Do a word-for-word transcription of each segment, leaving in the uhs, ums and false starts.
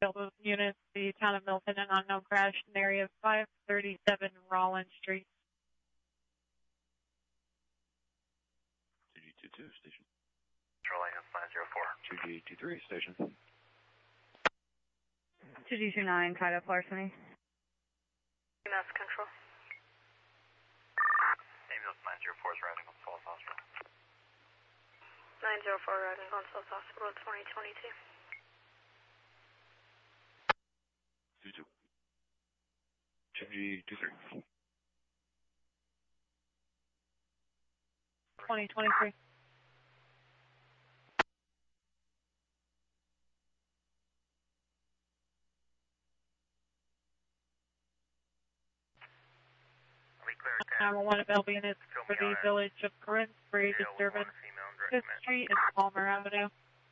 Both units, the town of Milton, an unknown crash in area five thirty-seven Rollins Street. two G two two, station. Control A F nine zero four. two G two three, station. two G two nine, tied up larceny. Mass control. Ambulance nine zero four is riding on South Hospital. nine zero four riding on South Hospital, twenty twenty-two. two two. two G two three. twenty twenty-three. nine one one available units for the village of Corinth for a disturbance, fifth Street and Palmer Avenue.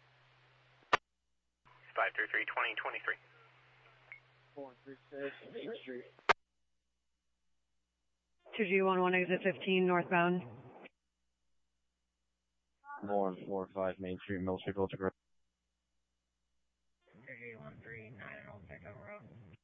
five three three, twenty twenty-three. four three six, Main Street. two G one one exit fifteen northbound. one four five Main Street, Mill Street, Village of Corinth. two G one three nine Old Pickup Road.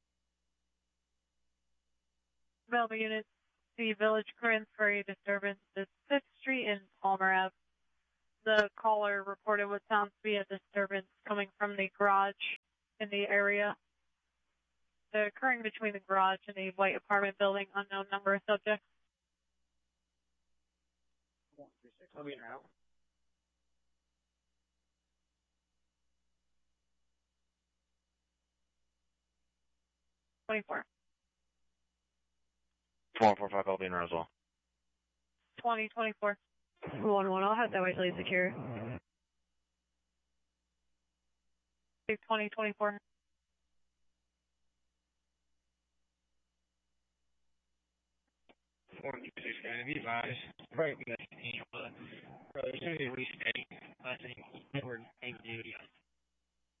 Available units, the village of Corinth for a disturbance, is fifth Street and Palmer Avenue. The caller reported what sounds to be a disturbance coming from the garage in the area. The occurring between the garage and the white apartment building, unknown number of subjects. one three six, I'll be in route. twenty-four. four four five, I'll be in route as well. twenty twenty-four. one one, I'll have that way till he's secure. twenty twenty-four. four two six, going to be advised. Right, we got fifteen, but, bro, there's going to be a restate. I think we're aiming duty on